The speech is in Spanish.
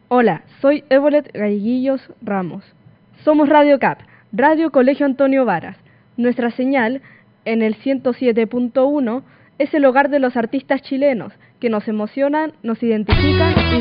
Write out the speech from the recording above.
Hola, soy Evolet Galleguillos Ramos. Somos Radio CAP, Radio Colegio Antonio Varas. Nuestra señal, en el 107.1, es el hogar de los artistas chilenos, que nos emocionan, nos identifican y